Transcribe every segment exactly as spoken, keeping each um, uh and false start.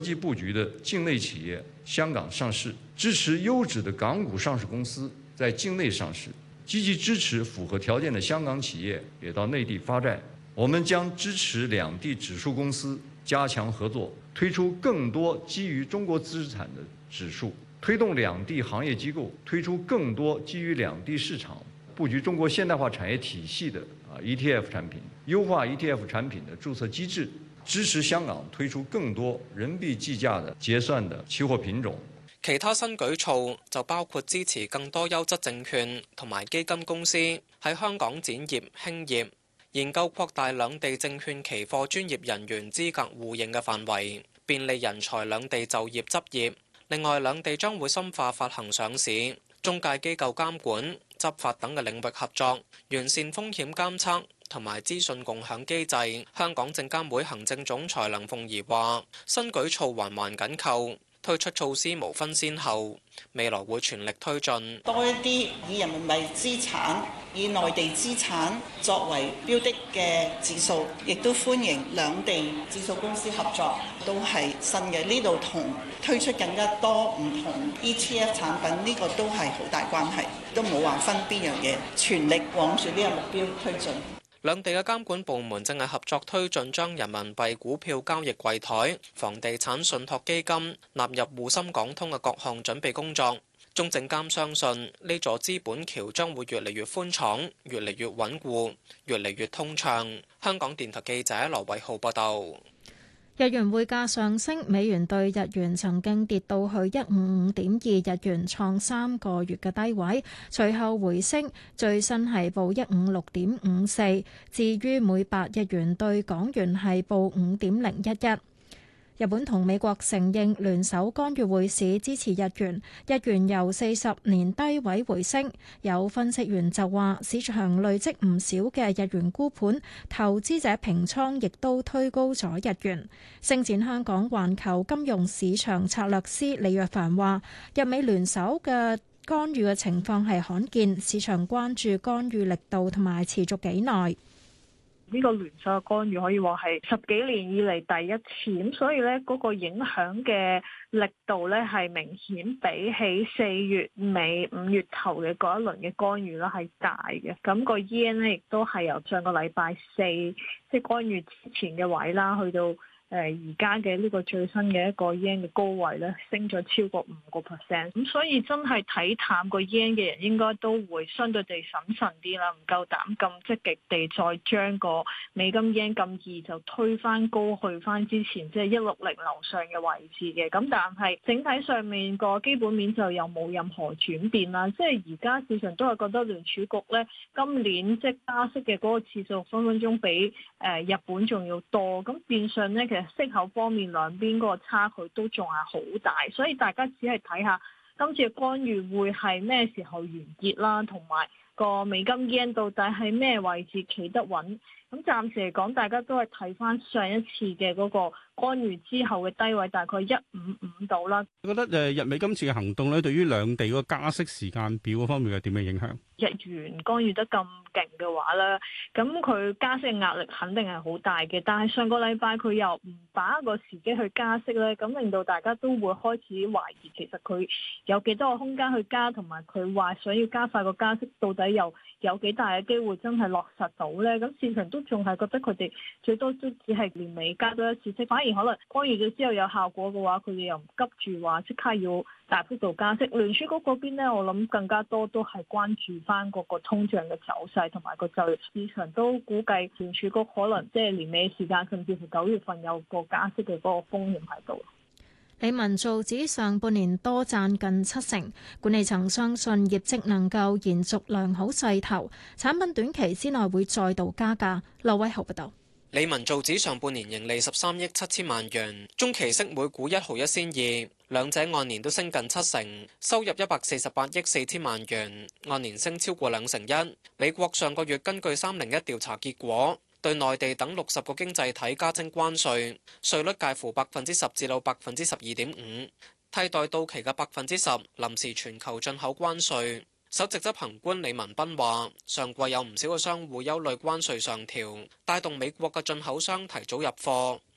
際佈局的境內企業香港上市，支持優質的港股上市公司在境內上市，積極支持符合條件的香港企業也到內地發展。我們將支持兩地指數公司加強合作，推出更多基於中國資產的指數，推動兩地行業機構推出更多基於兩地市場佈局中國現代化產業體系的啊 E T F 產品，優化 E T F 產品的註冊機制，支持香港推出更多人民幣計價的結算的期貨品種。 其他新舉措就包括支持更多優質證券同埋基金公司喺香港展業興業，研究擴大兩地證券期貨專業人員資格互認嘅範圍，便利人才兩地就業執業。另外，兩地將會深化發行上市、中介機構監管、執法等嘅領域合作，完善風險監測同埋資訊共享機制。香港證監會行政總裁梁鳳儀話：新舉措環環緊扣，推出措施無分先後，未來會全力推進。 多一啲以人民幣資產、以內地資產作為標的嘅指數，亦都歡迎兩地指數公司合作，都係新嘅。呢度同推出更加多唔同 E T F 產品，呢個都係好大關係，都冇話分邊樣嘢，全力往住呢個目標推進。 兩地嘅監管部門正係合作推進將人民幣股票交易櫃台、房地產信託基金納入滬深港通嘅各項準備工作。中證監相信呢座資本橋將會越嚟越寬敞、越嚟越穩固、越嚟越通暢。香港電台記者羅偉浩報道。 日元匯價上升，美元對日元曾經跌到去一五五點二日元，創三個月嘅低位，隨後回升，最新係報一五六點五四。至於每百日元對港元係報五點零一一。日本同美國承認聯手干預匯市，支持日元，日元由四十年低位回升。有分析員就話，市場累積唔少嘅日元沽盤，投資者平倉亦都推高咗日元。星展香港環球金融市場策略師李若凡話，日美聯手嘅干預嘅情況係罕見，市場關注干預力度同埋持續幾耐。 呢個聯手嘅干預可以話係十幾年以嚟第一次，咁所以咧嗰個影響嘅力度咧係明顯比起四月尾五月頭嘅嗰一輪嘅干預咧係大嘅。咁個 yen 咧亦都係由上個禮拜四即係干預之前嘅位啦，去到誒而家嘅呢個最新嘅一個 yen 嘅高位咧，升咗超過五個 percent，咁所以真係睇淡個 yen 嘅人應該都會相對地審慎啲啦，唔夠膽咁積極地再將個美金 yen 咁易就推翻高去翻之前即係一六零樓上嘅位置嘅。咁但係整體上面個基本面就又冇任何轉變啦，即係而家市場都係覺得聯儲局咧今年即係加息嘅嗰個次數分分鐘比誒日本仲要多，咁變相咧其實息口方面兩邊嗰個差距都仲係好大，所以大家只係睇下今次嘅干預會係咩時候完結啦，同埋個美金 yen 到底喺咩位置企得穩。咁暫時嚟講，大家都係睇翻上一次嘅嗰個干預之後嘅低位，大概一五五度啦。 我覺得誒日美今次嘅行動咧，對於兩地嗰個加息時間表嗰方面係點樣影響？ 日元干預得咁勁嘅話咧，咁佢加息嘅壓力肯定係好大嘅。但係上個禮拜佢又唔把握個時機去加息咧，咁令到大家都會開始懷疑其實佢有幾多個空間去加，同埋佢話想要加快個加息，到底又有幾大嘅機會真係落實到咧？咁市場都仲係覺得佢哋最多都只係年尾加多一次息，反而可能干預咗之後有效果嘅話，佢哋又唔急住話即刻要大幅度加息。聯儲局嗰邊咧，我諗更加多都係關注翻嗰個通脹嘅走勢同埋個就業，市場都估計聯儲局可能即係年尾時間，甚至乎九月份有個加息嘅嗰個風險喺度。 李文造指上半年多賺近七成，管理層相信業績能夠延續良好勢頭，產品短期之內會再度加價。劉偉豪報道。 李文造指上半年盈利十三億七千萬元，中期息每股一毫一仙二，兩者按年都升近七成，收入一百四十八億四千萬元，按年升超過兩成一。美國上個月根據三零一調查結果，對內地等六十個經濟體加徵關稅，稅率介乎百分之十至到百分之十二點五，替代到期嘅百分之十臨時全球進口關稅。首席執行官李文斌話：上季有唔少嘅商戶憂慮關稅上調，帶動美國嘅進口商提早入貨。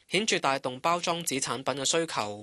顯著帶動包裝紙產品嘅需求。